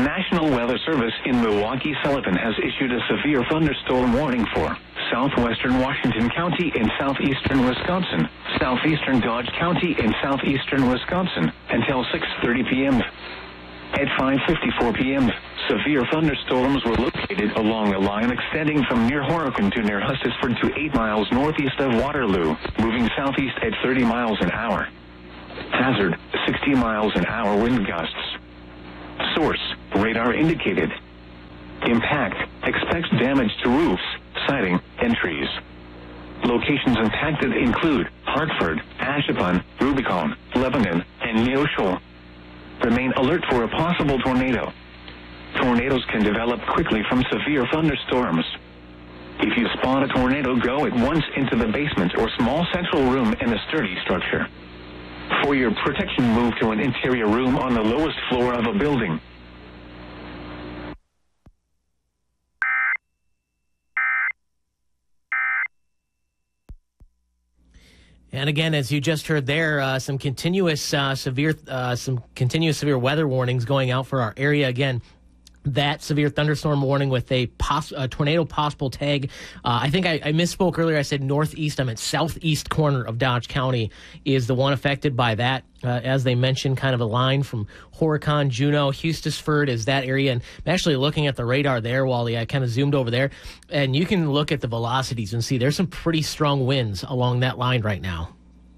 National Weather Service in Milwaukee-Sullivan has issued a severe thunderstorm warning for southwestern Washington County in southeastern Wisconsin, southeastern Dodge County in southeastern Wisconsin until 6:30 p.m. At 5:54 p.m., severe thunderstorms were located along a line extending from near Horicon to near Hustisford to 8 miles northeast of Waterloo, moving southeast at 30 miles an hour. Hazard, 60 miles an hour wind gusts. Source, radar indicated. Impact, expects damage to roofs, siding, and trees. Locations impacted include Hartford, Ashepon, Rubicon, Lebanon, and Neosho. Remain alert for a possible tornado. Tornadoes can develop quickly from severe thunderstorms. If you spot a tornado, go at once into the basement or small central room in a sturdy structure. For your protection, move to an interior room on the lowest floor of a building. And again, as you just heard there, some continuous severe weather warnings going out for our area. Again, that severe thunderstorm warning with a tornado possible tag. I think I misspoke earlier. I said northeast. I meant southeast corner of Dodge County is the one affected by that. As they mentioned, kind of a line from Horicon, Juneau, Hustisford is that area. And I'm actually looking at the radar there, Wally. I kind of zoomed over there. And you can look at the velocities and see there's some pretty strong winds along that line right now.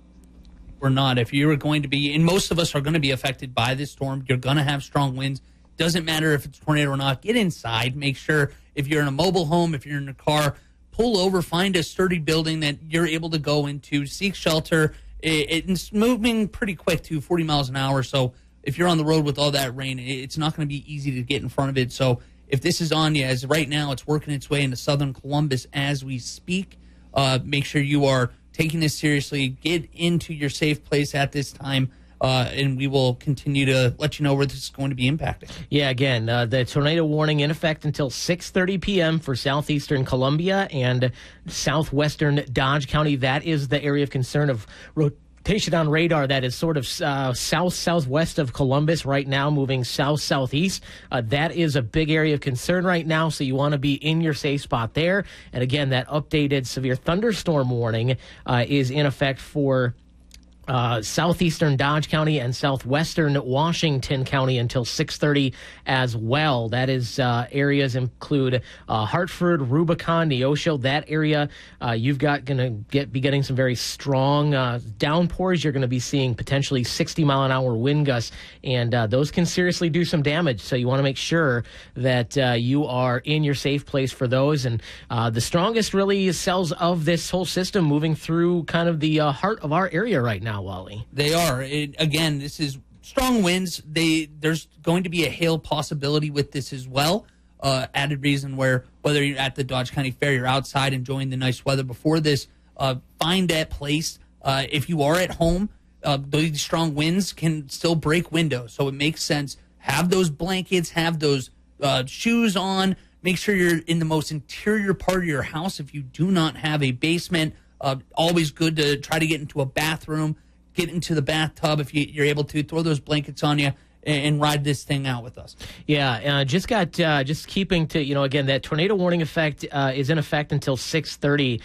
Or not. If you're going to be, and most of us are going to be affected by this storm, you're going to have strong winds. Doesn't matter if it's a tornado or not. Get inside. Make sure if you're in a mobile home, if you're in a car, pull over, find a sturdy building that you're able to go into, seek shelter. It's moving pretty quick to 40 miles an hour. So if you're on the road with all that rain, it's not going to be easy to get in front of it. So if this is on you, as right now it's working its way into southern Columbus as we speak, make sure you are taking this seriously. Get into your safe place at this time. And we will continue to let you know where this is going to be impacting. Yeah, again, the tornado warning in effect until 6:30 p.m. for southeastern Columbia and southwestern Dodge County. That is the area of concern of rotation on radar that is sort of south-southwest of Columbus right now, moving south-southeast. That is a big area of concern right now, so you want to be in your safe spot there. And again, that updated severe thunderstorm warning is in effect for southeastern Dodge County and southwestern Washington County until 6:30 as well. That is areas include Hartford, Rubicon, Neosho. That area you've got going to be getting some very strong downpours. You're going to be seeing potentially 60 mile an hour wind gusts, and those can seriously do some damage. So you want to make sure that you are in your safe place for those. And the strongest really cells of this whole system moving through kind of the heart of our area right now. Wally. They are. Again, this is strong winds. There's going to be a hail possibility with this as well. Added reason where whether you're at the Dodge County Fair, you're outside enjoying the nice weather before this, find that place. If you are at home, these strong winds can still break windows. So it makes sense. Have those blankets, have those shoes on. Make sure you're in the most interior part of your house. If you do not have a basement, always good to try to get into a bathroom. Get into the bathtub if you're able to. Throw those blankets on you and ride this thing out with us. Yeah, just keeping to, again, that tornado warning effect is in effect until 6:30.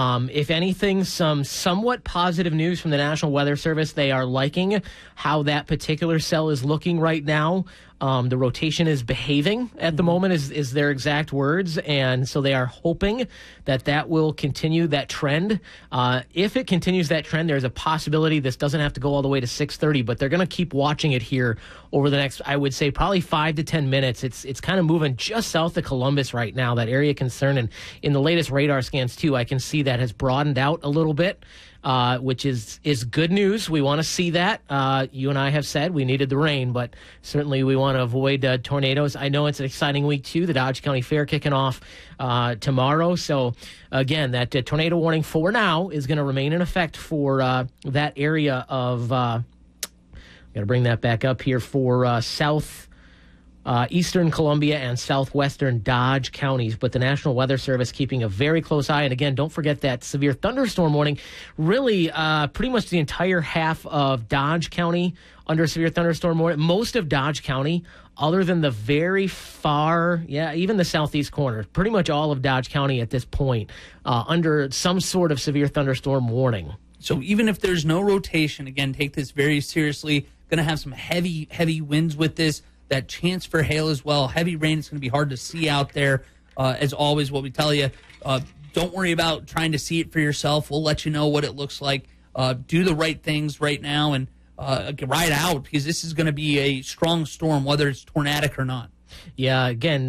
If anything, some somewhat positive news from the National Weather Service. They are liking how that particular cell is looking right now. The rotation is behaving at the moment is their exact words, and so they are hoping that will continue that trend. If it continues that trend, there's a possibility this doesn't have to go all the way to 6:30, but they're going to keep watching it here over the next, I would say, probably 5 to 10 minutes. It's kind of moving just south of Columbus right now, that area of concern, and in the latest radar scans, too, I can see that has broadened out a little bit. Which is good news. We want to see that. You and I have said we needed the rain, but certainly we want to avoid tornadoes. I know it's an exciting week, too. The Dodge County Fair kicking off tomorrow. So, again, that tornado warning for now is going to remain in effect for that area of got to bring that back up here for eastern Columbia and southwestern Dodge counties. But the National Weather Service keeping a very close eye. And again, don't forget that severe thunderstorm warning, really pretty much the entire half of Dodge County under severe thunderstorm warning. Most of Dodge County, other than the very far, even the southeast corner, pretty much all of Dodge County at this point under some sort of severe thunderstorm warning. So even if there's no rotation, again, take this very seriously. Going to have some heavy winds with this. That chance for hail as well. Heavy rain is going to be hard to see out there. As always, what we tell you, don't worry about trying to see it for yourself. We'll let you know what it looks like. Do the right things right now and ride out, because this is going to be a strong storm, whether it's tornadic or not. Yeah, again,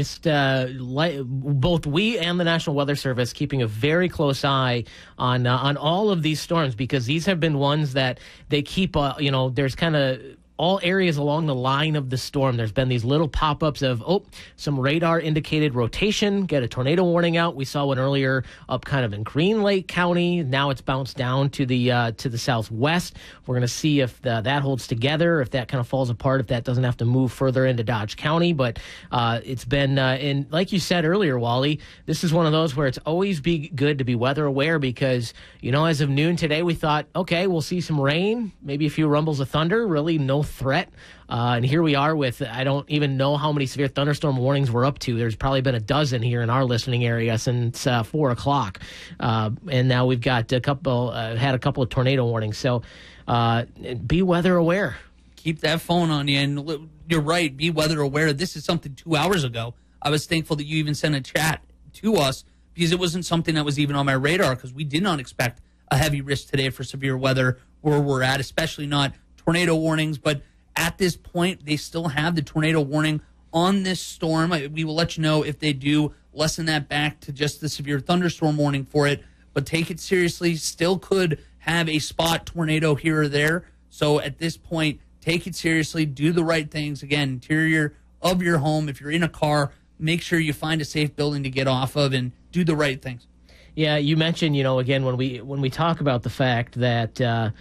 both we and the National Weather Service keeping a very close eye on all of these storms, because these have been ones that they keep, there's kind of all areas along the line of the storm. There's been these little pop-ups of, some radar-indicated rotation, get a tornado warning out. We saw one earlier up kind of in Green Lake County. Now it's bounced down to the southwest. We're going to see if that holds together, if that kind of falls apart, if that doesn't have to move further into Dodge County. But it's been, and like you said earlier, Wally, this is one of those where it's always be good to be weather aware, because, as of noon today, we thought, okay, we'll see some rain, maybe a few rumbles of thunder, really no threat. And here we are with, I don't even know how many severe thunderstorm warnings we're up to. There's probably been a dozen here in our listening area since 4 o'clock. And now we've got had a couple of tornado warnings. So be weather aware. Keep that phone on you. And you're right, be weather aware. This is something 2 hours ago. I was thankful that you even sent a chat to us, because it wasn't something that was even on my radar, because we did not expect a heavy risk today for severe weather where we're at, especially not tornado warnings. But at this point, they still have the tornado warning on this storm. We will let you know if they do lessen that back to just the severe thunderstorm warning for it. But take it seriously. Still could have a spot tornado here or there. So at this point, take it seriously. Do the right things. Again, interior of your home. If you're in a car, make sure you find a safe building to get off of and do the right things. Yeah, you mentioned, again, when we talk about the fact that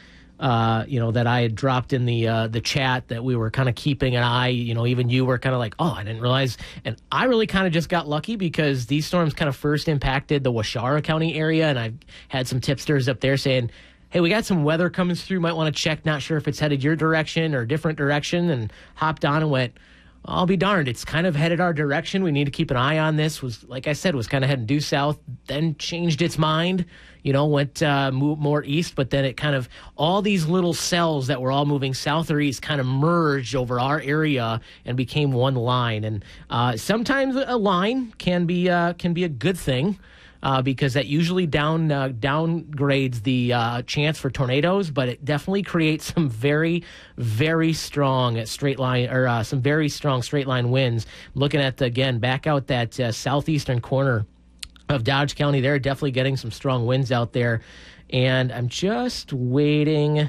that I had dropped in the chat that we were kind of keeping an eye, even you were kind of like, I didn't realize. And I really kind of just got lucky, because these storms kind of first impacted the Waushara County area. And I've had some tipsters up there saying, hey, we got some weather coming through, might want to check, not sure if it's headed your direction or a different direction, and hopped on and went, I'll be darned, it's kind of headed our direction. We need to keep an eye on this. Like I said, was kind of heading due south, then changed its mind, went more east, but then it kind of, all these little cells that were all moving south or east kind of merged over our area and became one line. And sometimes a line can be a good thing. Because that usually downgrades the chance for tornadoes, but it definitely creates some very, very strong straight line, or some very strong straight line winds. Looking at, again, back out that southeastern corner of Dodge County, they're definitely getting some strong winds out there. And I'm just waiting.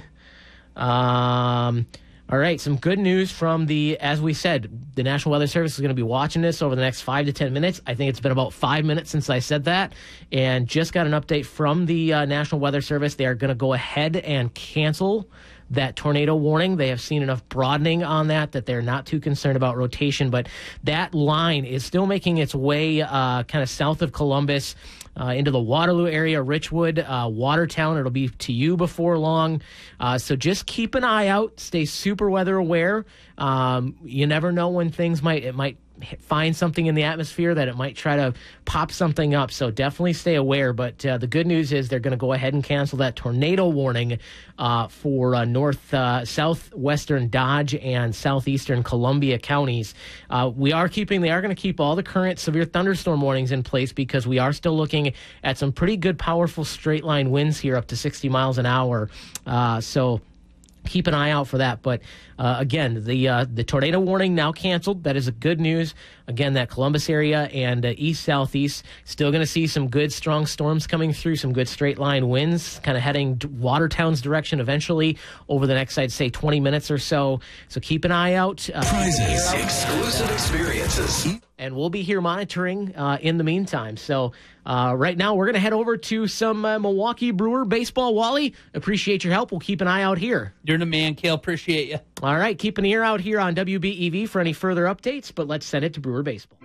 All right, some good news from as we said, the National Weather Service is going to be watching this over the next 5 to 10 minutes. I think it's been about 5 minutes since I said that, and just got an update from the National Weather Service. They are going to go ahead and cancel that tornado warning. They have seen enough broadening on that they're not too concerned about rotation, but that line is still making its way kind of south of Columbus, into the Waterloo area, Richwood, Watertown. It'll be to you before long. So just keep an eye out. Stay super weather aware. You never know when things might find something in the atmosphere that it might try to pop something up. So definitely stay aware. But the good news is they're going to go ahead and cancel that tornado warning for southwestern Dodge and southeastern Columbia counties. They are going to keep all the current severe thunderstorm warnings in place, because we are still looking at some pretty good, powerful straight line winds here up to 60 miles an hour. So keep an eye out for that. But again, the tornado warning now canceled. That is a good news. Again, that Columbus area and east-southeast, still going to see some good, strong storms coming through, some good straight-line winds, kind of heading Watertown's direction eventually over the next, I'd say, 20 minutes or so. So keep an eye out. Prizes, exclusive experiences. and we'll be here monitoring in the meantime. So right now we're going to head over to some Milwaukee Brewer baseball. Wally, appreciate your help. We'll keep an eye out here. You're the man, Cale. Appreciate you. All right, keep an ear out here on WBEV for any further updates, but let's send it to Brewer Baseball.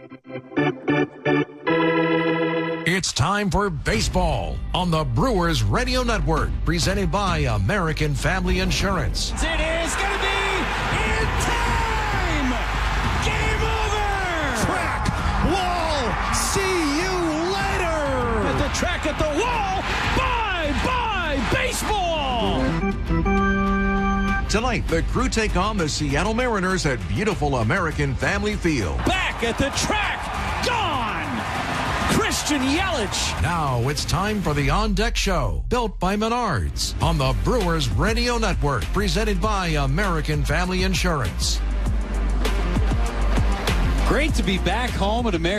It's time for baseball on the Brewers Radio Network, presented by American Family Insurance. It is going to be in time! Game over! Track, wall, see you later! At the track, at the wall, bye-bye baseball! Tonight, the Crew take on the Seattle Mariners at beautiful American Family Field. Back at the track, gone! Christian Yelich. Now it's time for the On Deck Show, built by Menards, on the Brewers Radio Network, presented by American Family Insurance. Great to be back home at American.